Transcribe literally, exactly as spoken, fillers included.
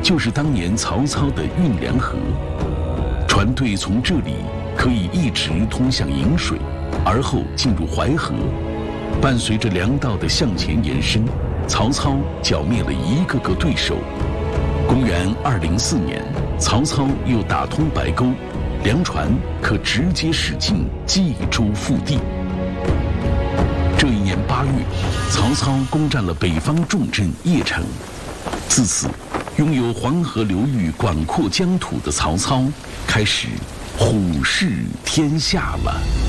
就是当年曹操的运粮河。船队从这里可以一直通向颍水，而后进入淮河。伴随着粮道的向前延伸，曹操剿灭了一个个对手。公元二零四年，曹操又打通白沟，粮船可直接驶进冀州腹地。这一年八月，曹操攻占了北方重镇邺城。自此，拥有黄河流域广阔疆土的曹操开始虎视天下了。